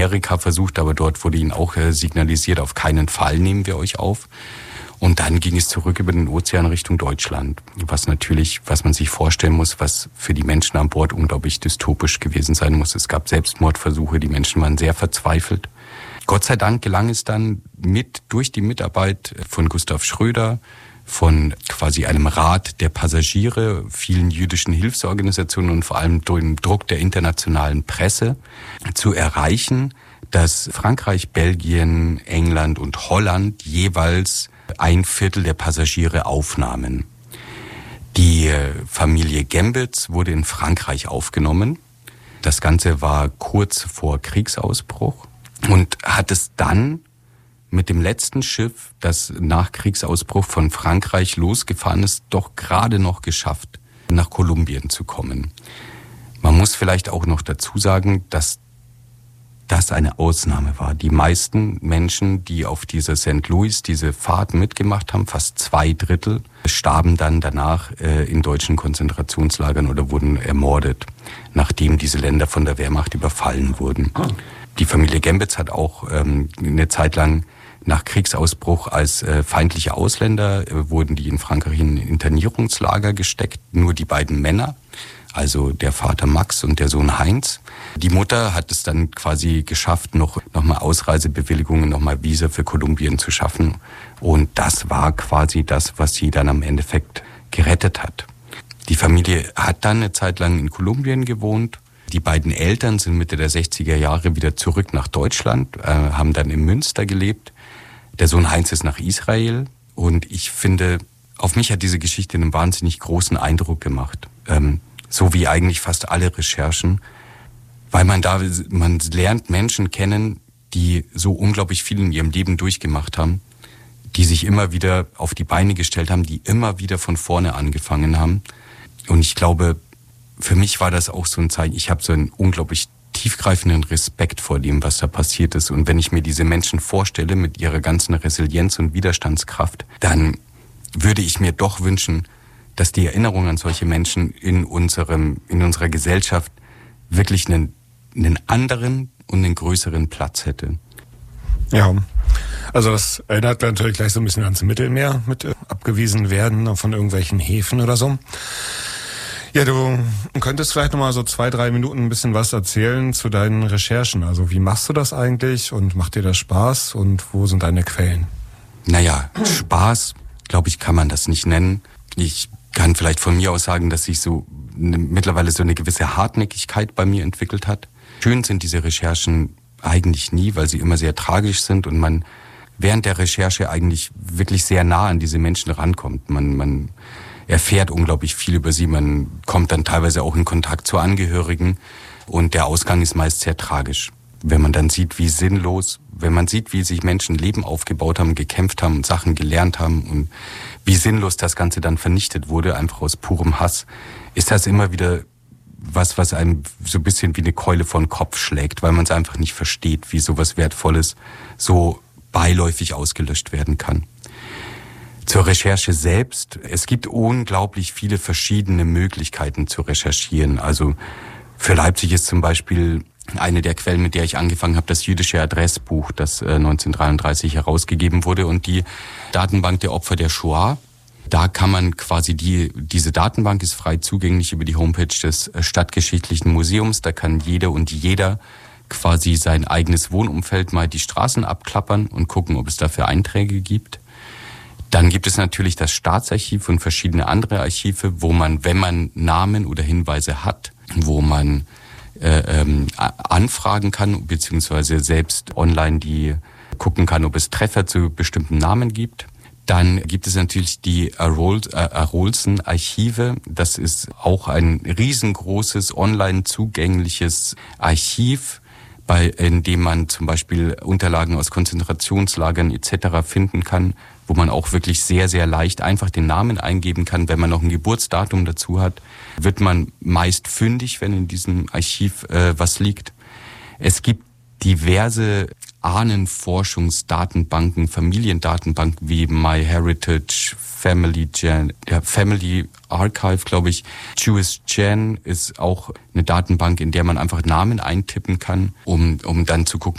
Amerika versucht, aber dort wurde ihnen auch signalisiert, auf keinen Fall nehmen wir euch auf. Und dann ging es zurück über den Ozean Richtung Deutschland, was natürlich, was man sich vorstellen muss, was für die Menschen an Bord unglaublich dystopisch gewesen sein muss. Es gab Selbstmordversuche, die Menschen waren sehr verzweifelt. Gott sei Dank gelang es dann durch die Mitarbeit von Gustav Schröder, von quasi einem Rat der Passagiere, vielen jüdischen Hilfsorganisationen und vor allem durch den Druck der internationalen Presse zu erreichen, dass Frankreich, Belgien, England und Holland jeweils 1/4 der Passagiere aufnahmen. Die Familie Gembitz wurde in Frankreich aufgenommen. Das Ganze war kurz vor Kriegsausbruch und hat es dann mit dem letzten Schiff, das nach Kriegsausbruch von Frankreich losgefahren ist, doch gerade noch geschafft, nach Kolumbien zu kommen. Man muss vielleicht auch noch dazu sagen, dass das eine Ausnahme war. Die meisten Menschen, die auf dieser St. Louis diese Fahrt mitgemacht haben, fast 2/3, starben dann danach in deutschen Konzentrationslagern oder wurden ermordet, nachdem diese Länder von der Wehrmacht überfallen wurden. Die Familie Gembitz hat auch eine Zeit lang nach Kriegsausbruch als feindliche Ausländer wurden die in Frankreich in Internierungslager gesteckt. Nur die beiden Männer, also der Vater Max und der Sohn Heinz. Die Mutter hat es dann quasi geschafft, noch mal Ausreisebewilligungen, noch mal Visa für Kolumbien zu schaffen. Und das war quasi das, was sie dann am Endeffekt gerettet hat. Die Familie hat dann eine Zeit lang in Kolumbien gewohnt. Die beiden Eltern sind Mitte der 60er Jahre wieder zurück nach Deutschland, haben dann in Münster gelebt. Der Sohn Heinz ist nach Israel. Und ich finde, auf mich hat diese Geschichte einen wahnsinnig großen Eindruck gemacht. So wie eigentlich fast alle Recherchen. Weil man lernt Menschen kennen, die so unglaublich viel in ihrem Leben durchgemacht haben, die sich immer wieder auf die Beine gestellt haben, die immer wieder von vorne angefangen haben. Und ich glaube, für mich war das auch so ein Zeichen. Ich habe so einen unglaublich tiefgreifenden Respekt vor dem, was da passiert ist. Und wenn ich mir diese Menschen vorstelle mit ihrer ganzen Resilienz und Widerstandskraft, dann würde ich mir doch wünschen, dass die Erinnerung an solche Menschen in unserer Gesellschaft wirklich einen anderen und einen größeren Platz hätte. Ja, also das erinnert natürlich gleich so ein bisschen ans Mittelmeer mit abgewiesen werden von irgendwelchen Häfen oder so. Ja, du könntest vielleicht nochmal so 2-3 Minuten ein bisschen was erzählen zu deinen Recherchen. Also wie machst du das eigentlich und macht dir das Spaß und wo sind deine Quellen? Naja, Spaß, glaube ich, kann man das nicht nennen. Ich kann vielleicht von mir aus sagen, dass sich mittlerweile so eine gewisse Hartnäckigkeit bei mir entwickelt hat. Schön sind diese Recherchen eigentlich nie, weil sie immer sehr tragisch sind und man während der Recherche eigentlich wirklich sehr nah an diese Menschen rankommt. Man erfährt unglaublich viel über sie, man kommt dann teilweise auch in Kontakt zu Angehörigen und der Ausgang ist meist sehr tragisch. Wenn man dann sieht, wenn man sieht, wie sich Menschen Leben aufgebaut haben, gekämpft haben und Sachen gelernt haben und wie sinnlos das Ganze dann vernichtet wurde, einfach aus purem Hass, ist das immer wieder was einem so ein bisschen wie eine Keule vor den Kopf schlägt, weil man es einfach nicht versteht, wie sowas Wertvolles so beiläufig ausgelöscht werden kann. Zur Recherche selbst. Es gibt unglaublich viele verschiedene Möglichkeiten zu recherchieren. Also für Leipzig ist zum Beispiel eine der Quellen, mit der ich angefangen habe, das jüdische Adressbuch, das 1933 herausgegeben wurde und die Datenbank der Opfer der Shoah. Da kann man quasi diese Datenbank ist frei zugänglich über die Homepage des Stadtgeschichtlichen Museums. Da kann jede und jeder quasi sein eigenes Wohnumfeld mal die Straßen abklappern und gucken, ob es dafür Einträge gibt. Dann gibt es natürlich das Staatsarchiv und verschiedene andere Archive, wo man, wenn man Namen oder Hinweise hat, wo man anfragen kann, beziehungsweise selbst online gucken kann, ob es Treffer zu bestimmten Namen gibt. Dann gibt es natürlich die Arolsen-Archive. Das ist auch ein riesengroßes, online zugängliches Archiv, in dem man zum Beispiel Unterlagen aus Konzentrationslagern etc. finden kann, wo man auch wirklich sehr, sehr leicht einfach den Namen eingeben kann. Wenn man noch ein Geburtsdatum dazu hat, wird man meist fündig, wenn in diesem Archiv was liegt. Es gibt diverse Ahnenforschungsdatenbanken, Familiendatenbanken wie MyHeritage, Family Archive, glaube ich. Jewish Gen ist auch eine Datenbank, in der man einfach Namen eintippen kann, um dann zu gucken,